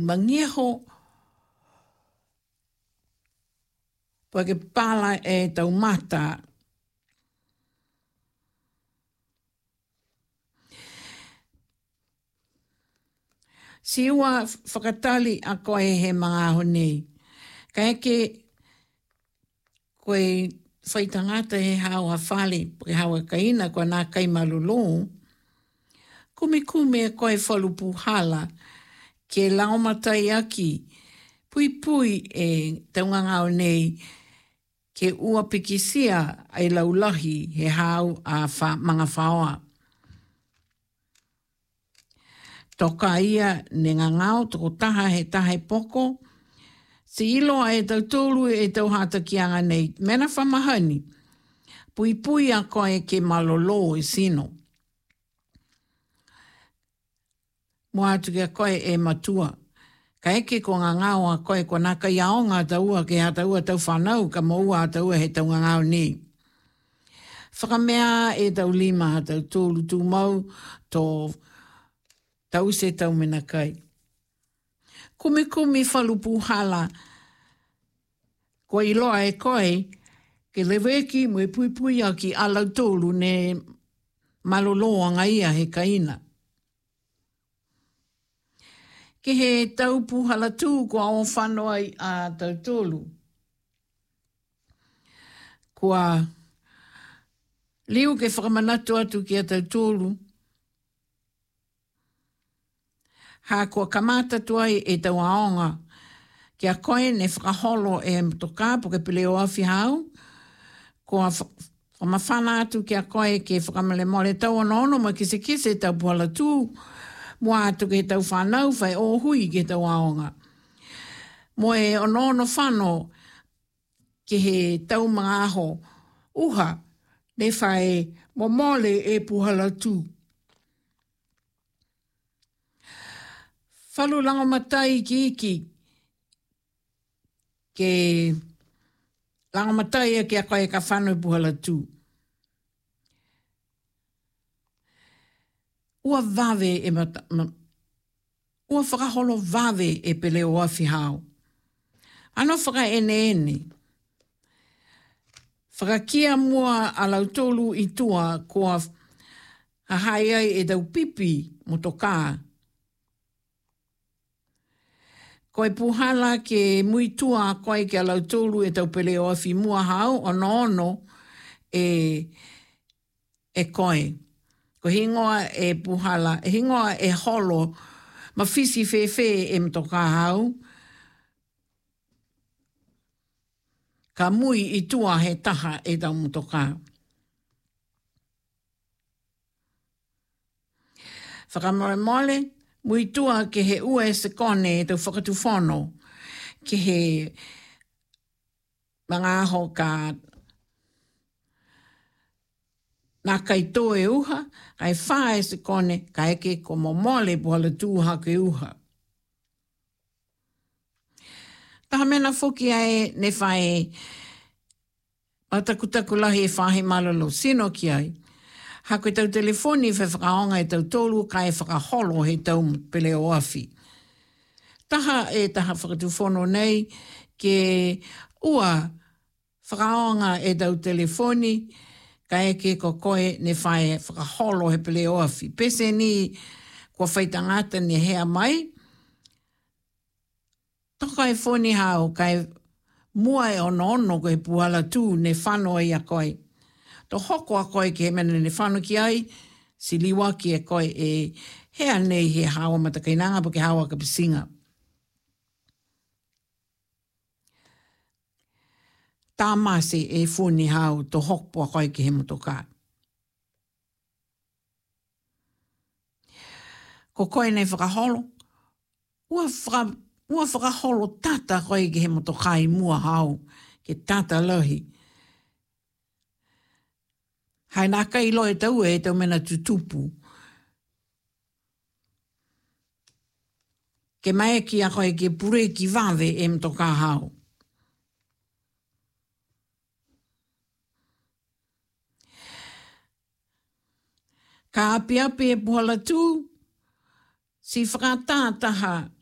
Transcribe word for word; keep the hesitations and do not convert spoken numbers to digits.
mangieho po ke pala e tau mata. Si ua whakatali a koe he mga aho nei. Ka eke koe whaitangata he hawa whale, ke hawa kaina koe nā kai malolo, kume kume e koe whalupu hala, ke laumatai aki, pui pui e taungangao nei, ke ua pikisia ai laulahi he hau a wha, mga whaoa. Toka ia ne ngā ngāo, toko taha he tahe poko, se iloa e tau tōlu e tau hata ki anga nei, mena whamahani, pui pui a koe ke malolo e sino. Mua atu ke koe e matua, ka eke ko ngā ngāo a koe ko naka iaonga taua ke hata ua tau whanau, ka maua a taua he tau ngā ngāo nei. Whakamea e tau lima a tau tōlu tū mau, tō tau se tau mena kai. Kume kume whalupu hala, ko iloa e koe, ke leweki mo e pui pui a ki alau tōlu ne maloloa ia he kaina. Ke he tau puhala tū ko ao whanau a tau tōlu. Kua liu ke whakamanatu atu ki a tau tōlu, ha kua kamata tuai e tau aonga, ki a koe ne whakaholo e mtoka po ke pile o awhi hau, kua whamawhana atu ki a koe ke whakamale mole tau anono ma kise kise tau puhala tū, mua atu ke tau whanau whai o hui ke tau aonga. Mo e anono whano ke he tau mga aho uha ne whai mo mole e puhala tū. Whalu langa matai ki iki, ke langa matai e ke a koe ka whanu puhala tū. Ua vave e mata, ma, ua whakaholo vave e pele o awhi hao. Ano whaka ene ene. Whakakia mua a lautolu i tua kua hahai ai e dau pipi mo tokaa. Koe puhala ke muitua koe ke alau tōlu e tau pele o awhi mua hau, ono ono e, e koe. Ko hingoa e puhala, e hingoa e holo, ma fisi whewhe e mtoka hau. Ka mui i tua he taha e tau mtoka. Whakamore mole, mui tua ke he ua e se kone e tau whakatu whono, ke he mga aho ka nā kai tō e uha, kai whā e se kone, ka eke ko momole puhala tūha ke uha. Taha mena whoki ai ne whae matakutaku lahi e whahe malolo sino ki ai. Hako tau telefoni whai whakaonga e tau tōlu, ka e whakaholo he tau pele o awhi. Taha e taha whakatufono nei, ke ua whakaonga e tau telefoni, ka eke ko koe ne whae whakaholo he pele o awhi. Pese ni kua whaitangata ne hea mai, toka e whoni hao, ka e mua e ono ono ko he puhala tū ne whanoa i a koe. To hoko a koe ke he mena ne whanu ki ai, si liwa ki e koe e hea nei he hawa matakainanga po ke hawa ka pisinga. Tā mase e whuni hau to hoko a koe ke he motoka. Ko koe nei whakaholo, ua, whaka, ua whakaholo tata koe ke he motoka i mua hau, ke tata lohi. Hai nā kai loe tau e tau mena tutupu. Ke mai ki a koe ke pure ki vave e mtoka hao. Ka api api e puhala tū, si whakatātaha